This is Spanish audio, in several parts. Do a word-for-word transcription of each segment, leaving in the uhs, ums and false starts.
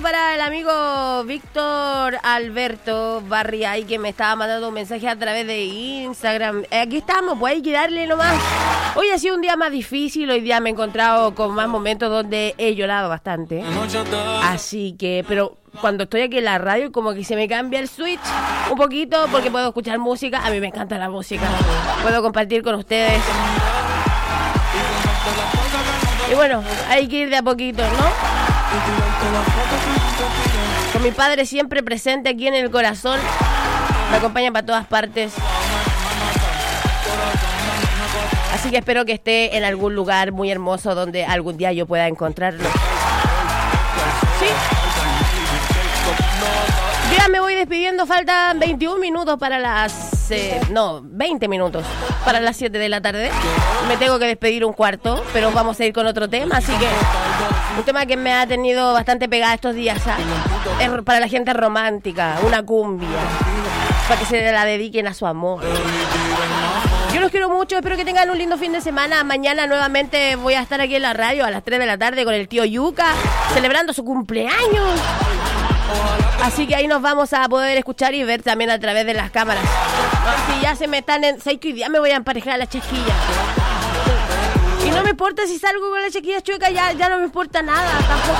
para el amigo Víctor Alberto Barriay, que me estaba mandando un mensaje a través de Instagram. Aquí estamos, pues hay que darle nomás. Hoy ha sido un día más difícil, hoy día me he encontrado con más momentos donde he llorado bastante. Así que, pero cuando estoy aquí en la radio como que se me cambia el switch un poquito porque puedo escuchar música. A mí me encanta la música, puedo compartir con ustedes. Y bueno, hay que ir de a poquito, ¿no? Con mi padre siempre presente aquí en el corazón, me acompaña para todas partes. Así que espero que esté en algún lugar muy hermoso donde algún día yo pueda encontrarlo. ¿Sí? Yo ya me voy despidiendo, faltan veintiún minutos para las... Eh, no, veinte minutos para las siete de la tarde. Me tengo que despedir un cuarto, pero vamos a ir con otro tema, así que... Un tema que me ha tenido bastante pegada estos días, ¿sabes? Es para la gente romántica, una cumbia, para que se la dediquen a su amor. Yo los quiero mucho, espero que tengan un lindo fin de semana. Mañana nuevamente voy a estar aquí en la radio a las tres de la tarde con el tío Yuca, celebrando su cumpleaños. Así que ahí nos vamos a poder escuchar y ver también a través de las cámaras. Si ya se me están en... ¿Sabes que hoy día me voy a emparejar a la chiquilla? Y no me importa si salgo con la chiquilla chueca, ya, ya no me importa nada tampoco.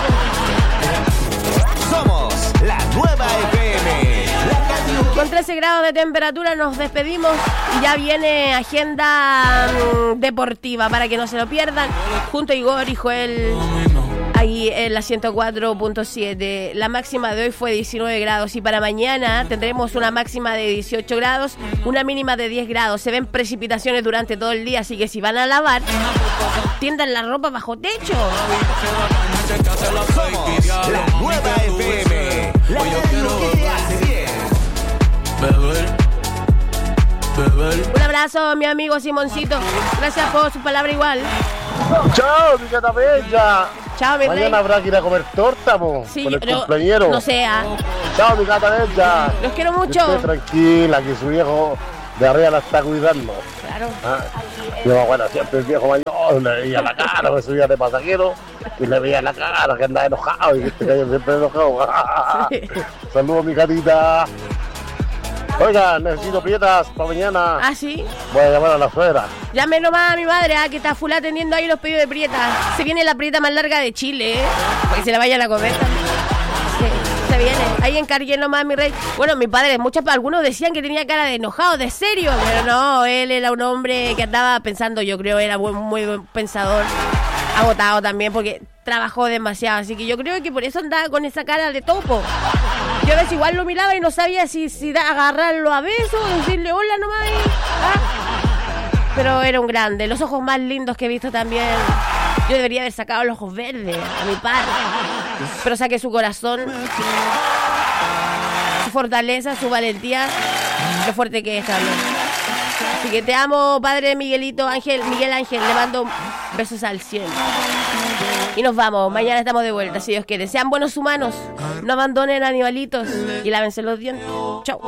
Somos la nueva F M. Con trece grados de temperatura nos despedimos y ya viene agenda um, deportiva para que no se lo pierdan. Junto a Igor y Joel ahí en la ciento cuatro punto siete. La máxima de hoy fue diecinueve grados y para mañana tendremos una máxima de dieciocho grados, una mínima de diez grados. Se ven precipitaciones durante todo el día, así que si van a lavar, tiendan la ropa bajo techo. Somos la nueva F M. La radio que te hace bien. Un abrazo, mi amigo Simoncito. Gracias por su palabra igual. Chao, mi gata bella. Chao, mi rey. Mañana habrá que ir a comer torta, po, Sí, con el pero cumpleañero. no sea. Chao, mi gata bella. Los quiero mucho. Esté tranquila, que su viejo de arriba la está cuidando. Claro. Ah, yo, bueno, siempre el viejo mayor le veía la cara, me subía de pasajero y le veía la cara que andaba enojado y que este gallo siempre enojado. Sí. Saludos, mi gatita. Oiga, necesito prietas para mañana. ¿Ah, sí? Voy a llamar a la suegra. Llame nomás a mi madre, ah, que está full atendiendo ahí los pedidos de prieta. Se viene la prieta más larga de Chile, ¿eh? Para que se la vayan a comer también. Sí, se viene. Ahí encarguen nomás, mi rey. Bueno, mi padre, muchas, algunos decían que tenía cara de enojado, de serio. Pero no, él era un hombre que andaba pensando, yo creo, era muy, muy buen pensador. Agotado también porque trabajó demasiado. Así que yo creo que por eso andaba con esa cara de topo. Yo a veces igual lo miraba y no sabía si, si da, agarrarlo a besos o decirle hola nomás. ¿Ah? Pero era un grande. Los ojos más lindos que he visto también. Yo debería haber sacado los ojos verdes a mi padre. Pero saqué su corazón, su fortaleza, su valentía, lo fuerte que es también. Así que te amo, padre Miguelito Ángel, Miguel Ángel. Le mando besos al cielo. Y nos vamos, mañana estamos de vuelta, si Dios quiere. Sean buenos humanos, no abandonen animalitos y lávense los dientes. Chau.